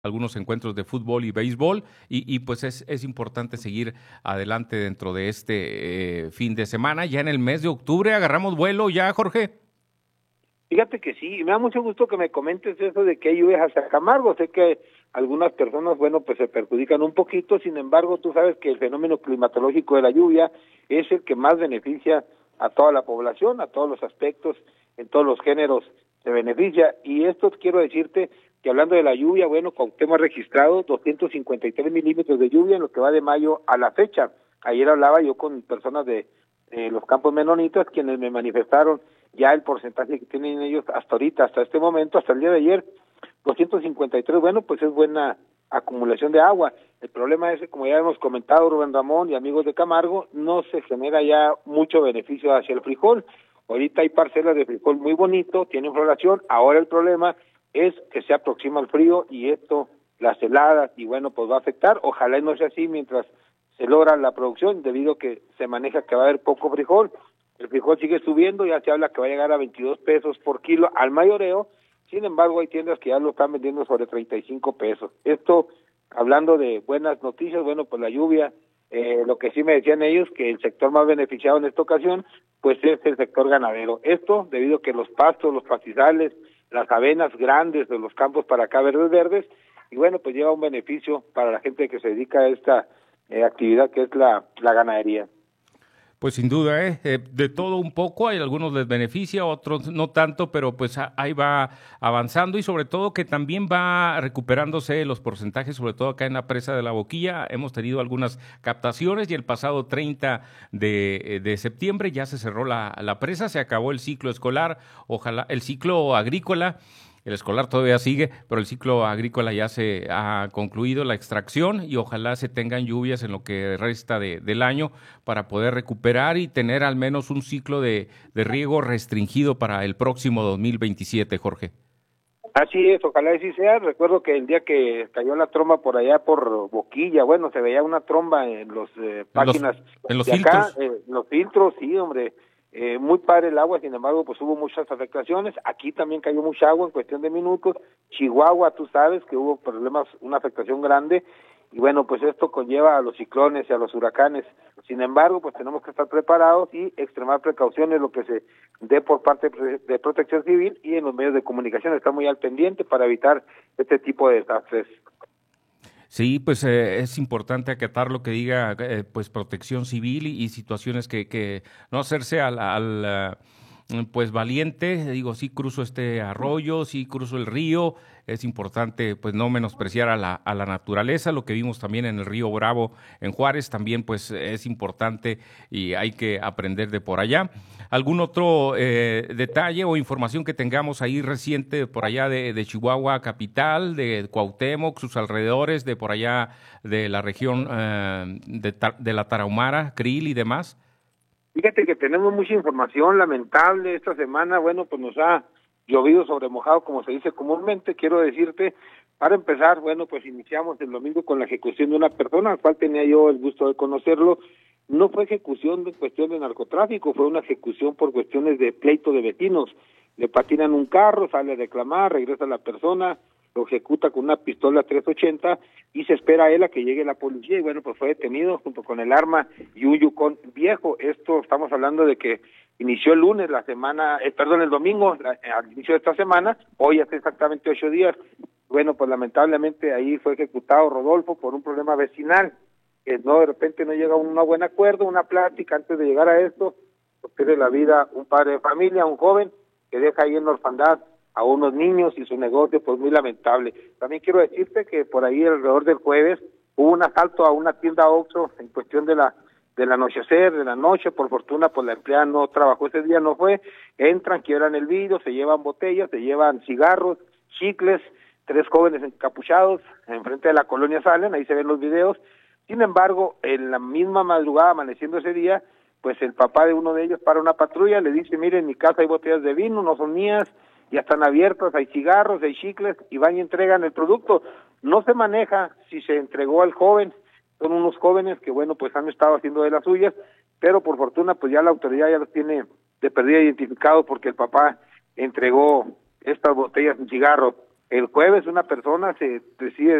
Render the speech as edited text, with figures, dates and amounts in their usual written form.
algunos encuentros de fútbol y béisbol y pues es importante seguir adelante dentro de este fin de semana. Ya en el mes de octubre agarramos vuelo ya, Jorge. Fíjate que sí, y me da mucho gusto que me comentes eso de que hay lluvias hacia Camargo. Sé que algunas personas, bueno, pues se perjudican un poquito, sin embargo, tú sabes que el fenómeno climatológico de la lluvia es el que más beneficia a toda la población, a todos los aspectos, en todos los géneros se beneficia. Y esto quiero decirte que hablando de la lluvia, bueno, Cuauhtémoc ha registrado 253 milímetros de lluvia en lo que va de mayo a la fecha. Ayer hablaba yo con personas de los campos menonitas, quienes me manifestaron ya el porcentaje que tienen ellos hasta ahorita, hasta este momento, hasta el día de ayer, 253, bueno, pues es buena acumulación de agua. El problema es que, como ya hemos comentado, Rubén Ramón y amigos de Camargo, no se genera ya mucho beneficio hacia el frijol. Ahorita hay parcelas de frijol muy bonito, tienen floración, ahora el problema es que se aproxima el frío y esto, las heladas, y bueno, pues va a afectar. Ojalá y no sea así mientras se logra la producción, debido a que se maneja que va a haber poco frijol. El frijol sigue subiendo, ya se habla que va a llegar a 22 pesos por kilo al mayoreo. Sin embargo, hay tiendas que ya lo están vendiendo sobre 35 pesos. Esto, hablando de buenas noticias, bueno, pues la lluvia, lo que sí me decían ellos, que el sector más beneficiado en esta ocasión, pues es el sector ganadero. Esto debido a que los pastos, los pastizales, las avenas grandes de los campos para acá verdes, y bueno, pues lleva un beneficio para la gente que se dedica a esta actividad que es la ganadería. Pues sin duda, de todo un poco, hay algunos les beneficia, otros no tanto, pero pues ahí va avanzando y sobre todo que también va recuperándose los porcentajes, sobre todo acá en la presa de La Boquilla. Hemos tenido algunas captaciones y el pasado 30 de septiembre ya se cerró la presa, se acabó el ciclo escolar, ojalá el ciclo agrícola. El escolar todavía sigue, pero el ciclo agrícola ya se ha concluido la extracción y ojalá se tengan lluvias en lo que resta del año para poder recuperar y tener al menos un ciclo de riego restringido para el próximo 2027, Jorge. Así es, ojalá así sea. Recuerdo que el día que cayó la tromba por allá por Boquilla, bueno, se veía una tromba en los páginas en los de acá, filtros. los filtros, sí, hombre. Muy padre el agua, sin embargo, pues hubo muchas afectaciones. Aquí también cayó mucha agua en cuestión de minutos. Chihuahua, tú sabes que hubo problemas, una afectación grande. Y bueno, pues esto conlleva a los ciclones y a los huracanes. Sin embargo, pues tenemos que estar preparados y extremar precauciones, lo que se dé por parte de Protección Civil y en los medios de comunicación, estar muy al pendiente para evitar este tipo de desastres. Sí, pues es importante acatar lo que diga pues Protección Civil y situaciones que no hacerse al pues valiente. Digo, sí cruzo este arroyo, sí cruzo el río. Es importante pues no menospreciar a la naturaleza. Lo que vimos también en el río Bravo en Juárez también pues es importante y hay que aprender de por allá. ¿Algún otro detalle o información que tengamos ahí reciente por allá de Chihuahua capital, de Cuauhtémoc, sus alrededores, de por allá de la región de la Tarahumara, Krill y demás? Fíjate que tenemos mucha información lamentable esta semana. Bueno, pues nos ha llovido sobre mojado, como se dice comúnmente. Quiero decirte, para empezar, bueno, pues iniciamos el domingo con la ejecución de una persona, al cual tenía yo el gusto de conocerlo. No fue ejecución de cuestión de narcotráfico, fue una ejecución por cuestiones de pleito de vecinos. Le patinan un carro, sale a reclamar, regresa la persona, lo ejecuta con una pistola 380 y se espera a él a que llegue la policía y bueno, pues fue detenido junto con el arma y un Yukon viejo. Esto estamos hablando de que inició el lunes, el domingo, al inicio de esta semana, hoy hace exactamente 8 días. Bueno, pues lamentablemente ahí fue ejecutado Rodolfo por un problema vecinal, que no de repente no llega a un buen acuerdo, una plática antes de llegar a esto, pues pierde la vida un padre de familia, un joven que deja ahí en la orfandad a unos niños y su negocio, pues muy lamentable. También quiero decirte que por ahí alrededor del jueves hubo un asalto a una tienda Oxxo en cuestión del anochecer, de la noche. Por fortuna, pues la empleada no trabajó ese día, no fue. Entran, quiebran el vidrio, se llevan botellas, se llevan cigarros, chicles, 3 jóvenes encapuchados enfrente de la colonia Salen, ahí se ven los videos. Sin embargo, en la misma madrugada, amaneciendo ese día, pues el papá de uno de ellos para una patrulla, le dice, mire, en mi casa hay botellas de vino, no son mías, ya están abiertos, hay cigarros, hay chicles, y van y entregan el producto. No se maneja si se entregó al joven, son unos jóvenes que, bueno, pues han estado haciendo de las suyas, pero por fortuna, pues ya la autoridad ya los tiene de perdida identificados porque el papá entregó estas botellas de cigarros. El jueves una persona se decide